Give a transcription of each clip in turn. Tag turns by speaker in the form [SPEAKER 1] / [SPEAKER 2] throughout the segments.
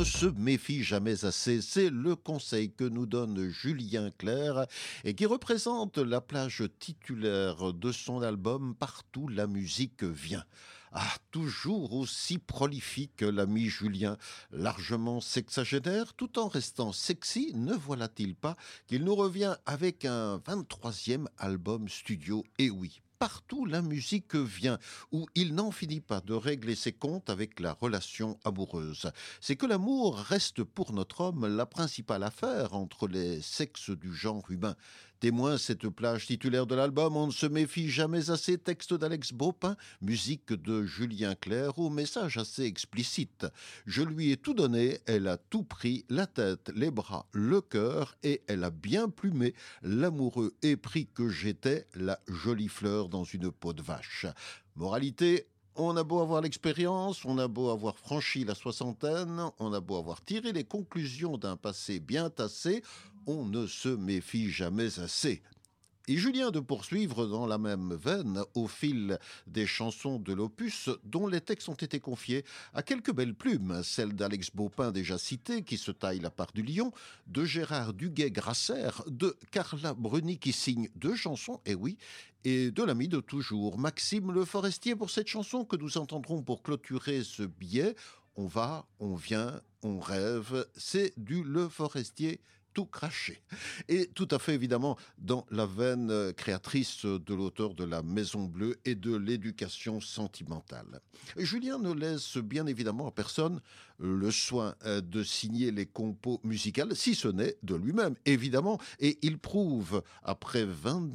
[SPEAKER 1] ne se méfie jamais assez. C'est le conseil que nous donne Julien Clerc et qui représente la plage titulaire de son album Partout la musique vient. Ah, toujours aussi prolifique l'ami Julien, largement sexagénaire, tout en restant sexy, ne voilà-t-il pas qu'il nous revient avec un 23e album studio. Et oui, Partout la musique vient, où il n'en finit pas de régler ses comptes avec la relation amoureuse. C'est que l'amour reste pour notre homme la principale affaire entre les sexes du genre humain. Témoin cette plage titulaire de l'album, on ne se méfie jamais assez, texte d'Alex Baupin, musique de Julien Clerc, au message assez explicite. Je lui ai tout donné, elle a tout pris, la tête, les bras, le cœur, et elle a bien plumé l'amoureux épris que j'étais, la jolie fleur dans une peau de vache. Moralité, on a beau avoir l'expérience, on a beau avoir franchi la soixantaine, on a beau avoir tiré les conclusions d'un passé bien tassé, on ne se méfie jamais assez. Et Julien de poursuivre dans la même veine au fil des chansons de l'opus dont les textes ont été confiés à quelques belles plumes, celles d'Alex Baupin déjà citée qui se taille la part du lion, de Gérard Duguay-Grasser, de Carla Bruni qui signe deux chansons, et oui, et de l'ami de toujours, Maxime Le Forestier pour cette chanson que nous entendrons pour clôturer ce billet. On va, on vient, on rêve, c'est du Le Forestier tout craché. Et tout à fait évidemment dans la veine créatrice de l'auteur de La Maison Bleue et de l'éducation sentimentale. Julien ne laisse bien évidemment à personne le soin de signer les compos musicales, si ce n'est de lui-même, évidemment. Et il prouve, après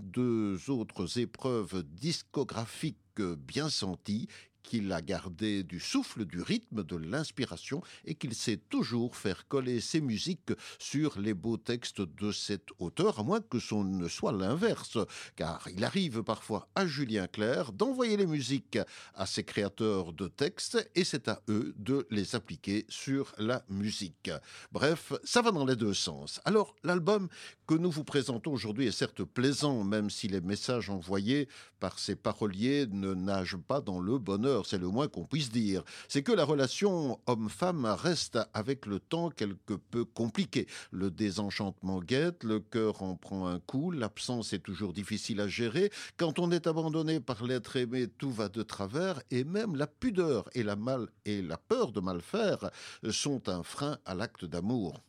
[SPEAKER 1] 22 autres épreuves discographiques bien senties, qu'il a gardé du souffle, du rythme, de l'inspiration et qu'il sait toujours faire coller ses musiques sur les beaux textes de cet auteur, à moins que ce ne soit l'inverse, car il arrive parfois à Julien Clerc d'envoyer les musiques à ses créateurs de textes et c'est à eux de les appliquer sur la musique. Bref, ça va dans les deux sens. Alors, l'album que nous vous présentons aujourd'hui est certes plaisant, même si les messages envoyés par ses paroliers ne nagent pas dans le bonheur, c'est le moins qu'on puisse dire. C'est que la relation homme-femme reste avec le temps quelque peu compliquée. Le désenchantement guette, le cœur en prend un coup, l'absence est toujours difficile à gérer. Quand on est abandonné par l'être aimé, tout va de travers et même la pudeur et la peur de mal faire sont un frein à l'acte d'amour.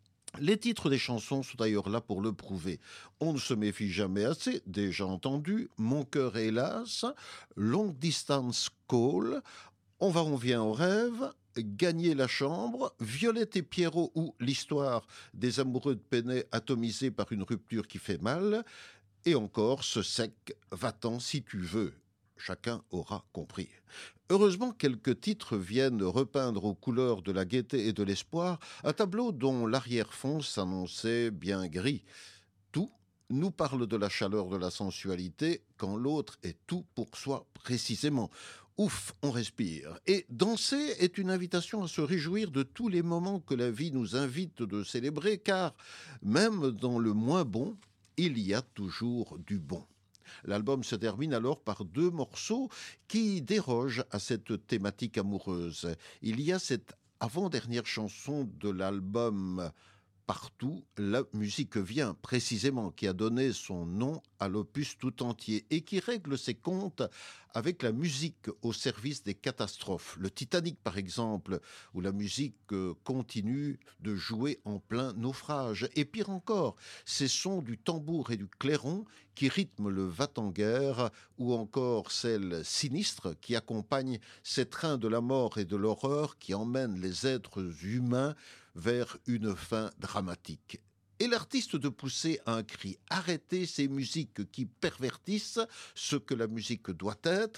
[SPEAKER 1] Les titres des chansons sont d'ailleurs là pour le prouver. On ne se méfie jamais assez, déjà entendu, Mon cœur hélas, Longue distance call, On vient, on rêve, Gagner la chambre, Violette et Pierrot ou l'histoire des amoureux de Penay atomisés par une rupture qui fait mal, et encore ce sec, va-t'en si tu veux. Chacun aura compris. Heureusement, quelques titres viennent repeindre aux couleurs de la gaieté et de l'espoir un tableau dont l'arrière-fond s'annonçait bien gris. Tout nous parle de la chaleur de la sensualité quand l'autre est tout pour soi précisément. Ouf, on respire. Et danser est une invitation à se réjouir de tous les moments que la vie nous invite de célébrer, car même dans le moins bon, il y a toujours du bon. L'album se termine alors par deux morceaux qui dérogent à cette thématique amoureuse. Il y a cette avant-dernière chanson de l'album Partout la musique vient, précisément, qui a donné son nom à l'opus tout entier et qui règle ses comptes avec la musique au service des catastrophes. Le Titanic, par exemple, où la musique continue de jouer en plein naufrage. Et pire encore, ces sons du tambour et du clairon qui rythment le va-t-en-guerre, ou encore celle sinistre qui accompagne ces trains de la mort et de l'horreur qui emmènent les êtres humains vers une fin dramatique. Et l'artiste de pousser un cri, arrêtez ces musiques qui pervertissent ce que la musique doit être,